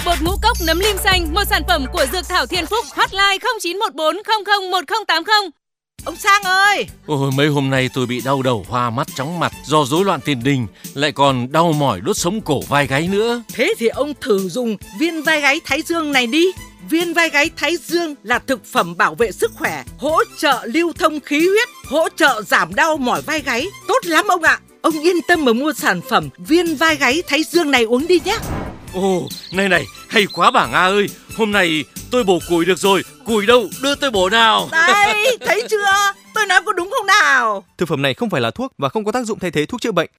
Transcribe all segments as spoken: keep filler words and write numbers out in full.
Bột ngũ cốc nấm lim xanh, một sản phẩm của Dược Thảo Thiên Phúc. Hotline không chín một bốn không không một không tám không. Ông Sang ơi! Ôi, mấy hôm nay tôi bị đau đầu, hoa mắt, chóng mặt do rối loạn tiền đình, lại còn đau mỏi đốt sống cổ vai gáy nữa. Thế thì ông thử dùng viên vai gáy Thái Dương này đi. Viên vai gáy Thái Dương là thực phẩm bảo vệ sức khỏe, hỗ trợ lưu thông khí huyết, hỗ trợ giảm đau mỏi vai gáy. Tốt lắm ông ạ! Ông yên tâm mà mua sản phẩm viên vai gáy Thái Dương này uống đi nhé. Ồ, này này, hay quá bà Nga ơi. Hôm nay tôi bổ củi được rồi. Củi đâu, đưa tôi bổ nào. Đây, thấy chưa? Tôi nói có đúng không nào? Thực phẩm này không phải là thuốc và không có tác dụng thay thế thuốc chữa bệnh.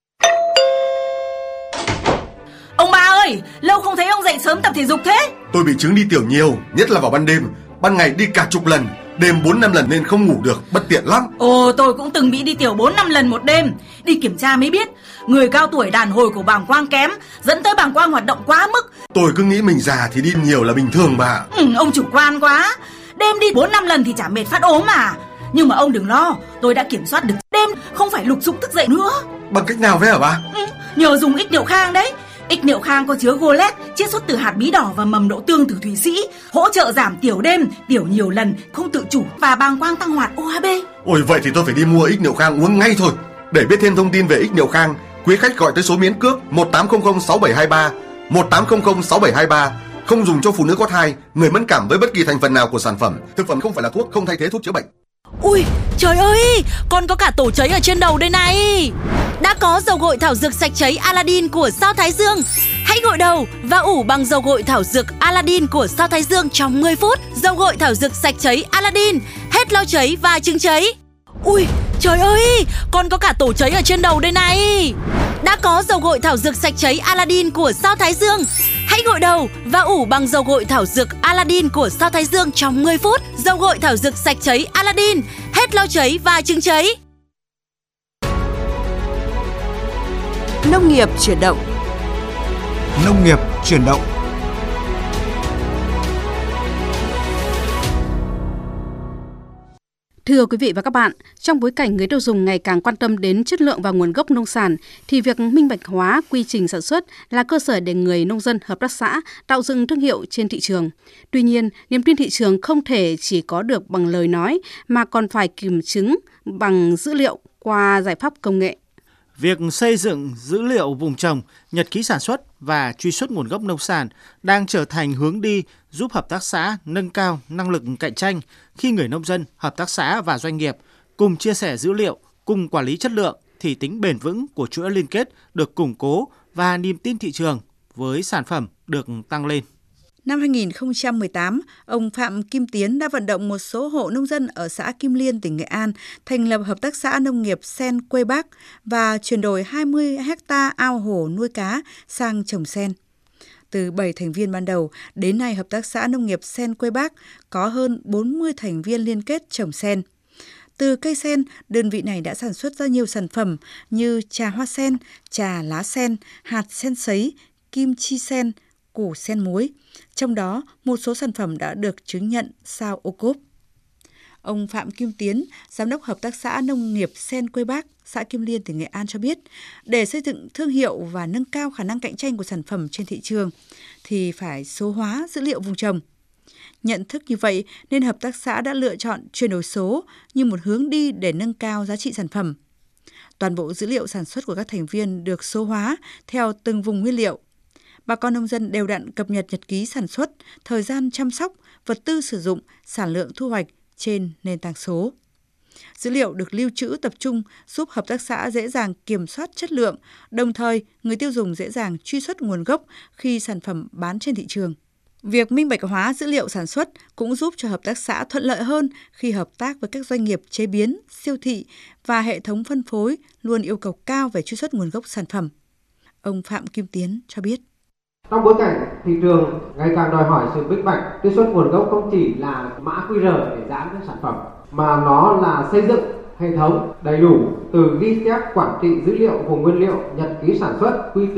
Ông ba ơi, lâu không thấy ông dậy sớm tập thể dục thế. Tôi bị chứng đi tiểu nhiều, nhất là vào ban đêm. Ban ngày đi cả chục lần, đêm bốn năm lần nên không ngủ được, bất tiện lắm. Ồ, tôi cũng từng bị đi tiểu bốn năm lần một đêm. Đi kiểm tra mới biết, người cao tuổi đàn hồi của bàng quang kém, dẫn tới bàng quang hoạt động quá mức. Tôi cứ nghĩ mình già thì đi nhiều là bình thường mà. Ừ, ông chủ quan quá. Đêm đi bốn năm lần thì chả mệt phát ốm mà. Nhưng mà ông đừng lo, tôi đã kiểm soát được. Đêm không phải lục dục thức dậy nữa. Bằng cách nào vậy hả bà? Ừ, nhờ dùng ích niệu khang đấy. Ích niệu khang có chứa golet, chiết xuất từ hạt bí đỏ và mầm đậu tương từ Thụy Sĩ, hỗ trợ giảm tiểu đêm, tiểu nhiều lần, không tự chủ và bàng quang tăng hoạt o hát bê. Ôi, vậy thì tôi phải đi mua ích niệu khang uống ngay thôi. Để biết thêm thông tin về ích niệu khang, quý khách gọi tới số miễn cước một tám không không sáu bảy hai ba, một tám không không sáu bảy hai ba. Không dùng cho phụ nữ có thai, người mẫn cảm với bất kỳ thành phần nào của sản phẩm. Thực phẩm không phải là thuốc, không thay thế thuốc chữa bệnh. Ui, trời ơi, con có cả tổ cháy ở trên đầu đây này. Đã có dầu gội thảo dược sạch cháy Aladdin của Sao Thái Dương. Hãy gội đầu và ủ bằng dầu gội thảo dược Aladdin của Sao Thái Dương trong mười phút. Dầu gội thảo dược sạch cháy Aladdin, hết lau cháy và chứng cháy. Ui, trời ơi, con có cả tổ cháy ở trên đầu đây này. Đã có dầu gội thảo dược sạch cháy Aladdin của Sao Thái Dương. Hãy gội đầu và ủ bằng dầu gội thảo dược Aladdin của Sao Thái Dương trong mười phút. Dầu gội thảo dược sạch cháy Aladdin, hết lau cháy và chứng cháy. Nông nghiệp chuyển động. Nông nghiệp chuyển động. Thưa quý vị và các bạn, trong bối cảnh người tiêu dùng ngày càng quan tâm đến chất lượng và nguồn gốc nông sản, thì việc minh bạch hóa quy trình sản xuất là cơ sở để người nông dân, hợp tác xã tạo dựng thương hiệu trên thị trường. Tuy nhiên, niềm tin thị trường không thể chỉ có được bằng lời nói mà còn phải kiểm chứng bằng dữ liệu qua giải pháp công nghệ. Việc xây dựng dữ liệu vùng trồng, nhật ký sản xuất và truy xuất nguồn gốc nông sản đang trở thành hướng đi giúp hợp tác xã nâng cao năng lực cạnh tranh khi người nông dân, hợp tác xã và doanh nghiệp cùng chia sẻ dữ liệu, cùng quản lý chất lượng thì tính bền vững của chuỗi liên kết được củng cố và niềm tin thị trường với sản phẩm được tăng lên. Năm hai nghìn không trăm mười tám, ông Phạm Kim Tiến đã vận động một số hộ nông dân ở xã Kim Liên, tỉnh Nghệ An thành lập hợp tác xã nông nghiệp sen Quê Bác và chuyển đổi hai mươi ha ao hồ nuôi cá sang trồng sen. Từ bảy thành viên ban đầu, đến nay hợp tác xã nông nghiệp sen Quê Bác có hơn bốn mươi thành viên liên kết trồng sen. Từ cây sen, đơn vị này đã sản xuất ra nhiều sản phẩm như trà hoa sen, trà lá sen, hạt sen sấy, kim chi sen, củ sen muối. Trong đó, một số sản phẩm đã được chứng nhận sao ô cốp. Ông Phạm Kim Tiến, Giám đốc Hợp tác xã Nông nghiệp sen Quê Bác, xã Kim Liên, tỉnh Nghệ An cho biết, để xây dựng thương hiệu và nâng cao khả năng cạnh tranh của sản phẩm trên thị trường, thì phải số hóa dữ liệu vùng trồng. Nhận thức như vậy nên hợp tác xã đã lựa chọn chuyển đổi số như một hướng đi để nâng cao giá trị sản phẩm. Toàn bộ dữ liệu sản xuất của các thành viên được số hóa theo từng vùng nguyên liệu. Bà con nông dân đều đặn cập nhật nhật ký sản xuất, thời gian chăm sóc, vật tư sử dụng, sản lượng thu hoạch trên nền tảng số. Dữ liệu được lưu trữ tập trung giúp hợp tác xã dễ dàng kiểm soát chất lượng, đồng thời người tiêu dùng dễ dàng truy xuất nguồn gốc khi sản phẩm bán trên thị trường. Việc minh bạch hóa dữ liệu sản xuất cũng giúp cho hợp tác xã thuận lợi hơn khi hợp tác với các doanh nghiệp chế biến, siêu thị và hệ thống phân phối luôn yêu cầu cao về truy xuất nguồn gốc sản phẩm. Ông Phạm Kim Tiến cho biết. Trong bối cảnh thị trường ngày càng đòi hỏi sự minh bạch, truy xuất nguồn gốc không chỉ là mã quy rờ để dán cho sản phẩm, mà nó là xây dựng hệ thống đầy đủ từ ghi chép, quản trị dữ liệu vùng nguyên liệu, nhật ký sản xuất, quy